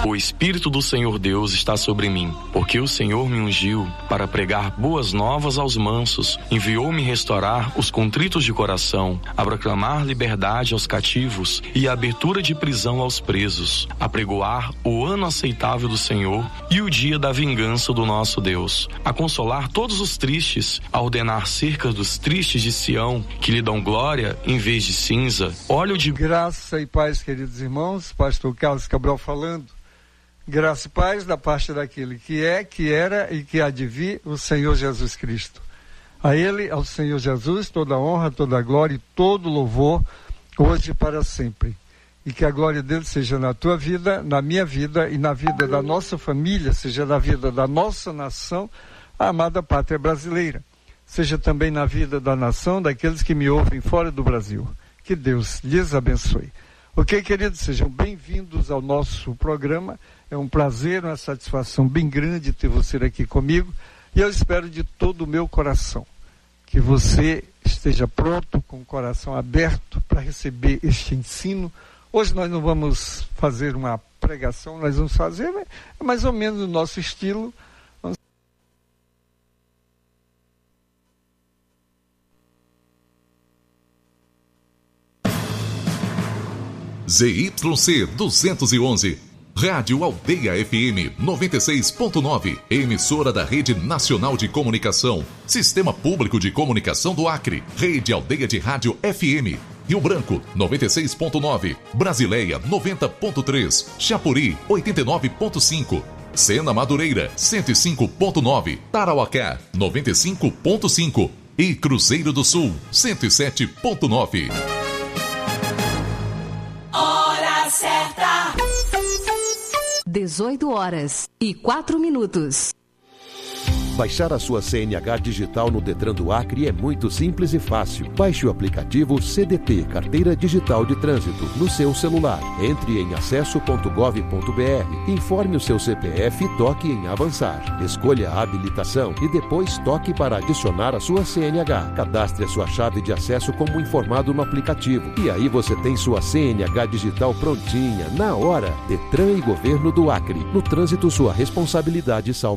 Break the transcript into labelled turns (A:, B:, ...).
A: O Espírito do Senhor Deus está sobre mim, porque o Senhor me ungiu para pregar boas novas aos mansos, enviou-me restaurar os contritos de coração, a proclamar liberdade aos cativos e a abertura de prisão aos presos, a pregoar o ano aceitável do Senhor e o dia da vingança do nosso Deus, a consolar todos os tristes, a ordenar cerca dos tristes de Sião, que lhe dão glória em vez de cinza, óleo de
B: graça e paz, queridos irmãos. Pastor Carlos Cabral falando. Graça e paz da parte daquele que é, que era e que há de vir, o Senhor Jesus Cristo. A Ele, ao Senhor Jesus, toda a honra, toda a glória e todo o louvor, hoje e para sempre. E que a glória dele seja na tua vida, na minha vida e na vida da nossa família, seja na vida da nossa nação, a amada pátria brasileira. Seja também na vida da nação, daqueles que me ouvem fora do Brasil. Que Deus lhes abençoe. Ok, queridos, sejam bem-vindos ao nosso programa. É um prazer, uma satisfação bem grande ter você aqui comigo. E eu espero de todo o meu coração que você esteja pronto, com o coração aberto para receber este ensino. Hoje nós não vamos fazer uma pregação, nós vamos fazer mais ou menos o nosso estilo.
C: ZYC 211, Rádio Aldeia FM 96.9, emissora da Rede Nacional de Comunicação, Sistema Público de Comunicação do Acre, Rede Aldeia de Rádio FM, Rio Branco 96.9, Brasileia 90.3, Chapuri 89.5, Sena Madureira 105.9, Tarauacá 95.5 e Cruzeiro do Sul 107.9.
D: Hora certa.
E: 18h04.
F: Baixar a sua CNH digital no Detran do Acre é muito simples e fácil. Baixe o aplicativo CDT, Carteira Digital de Trânsito, no seu celular. Entre em acesso.gov.br, informe o seu CPF e toque em avançar. Escolha a habilitação e depois toque para adicionar a sua CNH. Cadastre a sua chave de acesso como informado no aplicativo. E aí você tem sua CNH digital prontinha, na hora. Detran e Governo do Acre. No trânsito, sua responsabilidade salva